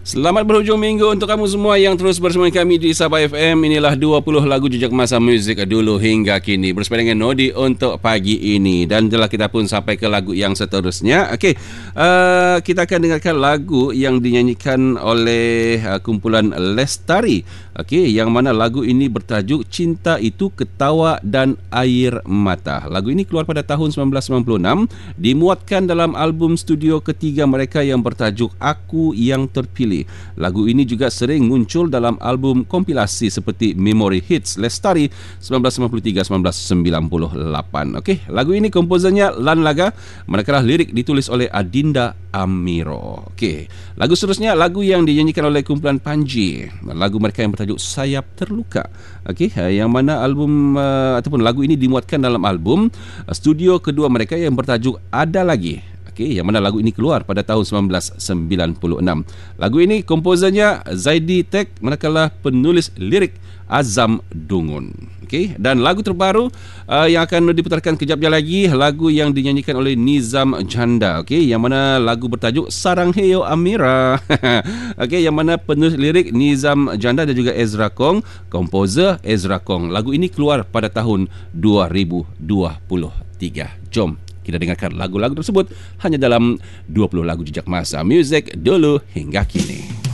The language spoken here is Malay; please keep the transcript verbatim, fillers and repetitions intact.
Selamat berhujung minggu untuk kamu semua yang terus bersama kami di Sabah F M. Inilah dua puluh lagu jejak masa muzik dulu hingga kini bersama dengan Nodi untuk pagi ini. Dan telah kita pun sampai ke lagu yang seterusnya. Okey, uh, kita akan dengarkan lagu yang dinyanyikan oleh uh, kumpulan Lestari. Okey, yang mana lagu ini bertajuk Cinta Itu Ketawa dan Air Mata. Lagu ini keluar pada tahun sembilan belas sembilan puluh enam, dimuatkan dalam album studio ketiga mereka yang bertajuk Aku Yang Terpilih. Lagu ini juga sering muncul dalam album kompilasi seperti Memory Hits Lestari sembilan belas sembilan puluh tiga sampai sembilan belas sembilan puluh lapan. Okey, lagu ini komposernya Lan Laga, manakala lirik ditulis oleh Adinda Amiro. Okey, lagu seterusnya lagu yang dinyanyikan oleh kumpulan Panji. Lagu mereka yang bertajuk Sayap Terluka. Okey, yang mana album uh, ataupun lagu ini dimuatkan dalam album uh, studio kedua mereka yang bertajuk Ada Lagi. Okey, yang mana lagu ini keluar pada tahun sembilan belas sembilan puluh enam. Lagu ini komposernya Zaidi Tek, manakala penulis lirik Azam Dungun. Okey, dan lagu terbaru uh, yang akan diputarkan kejap lagi, lagu yang dinyanyikan oleh Nizam Janda. Okey, yang mana lagu bertajuk Sarang Heyo Amira. Okey, yang mana penulis lirik Nizam Janda dan juga Ezra Kong, komposer Ezra Kong. Lagu ini keluar pada tahun dua ribu dua puluh tiga. Jom kita dengarkan lagu-lagu tersebut hanya dalam dua puluh lagu jejak masa muzik dulu hingga kini.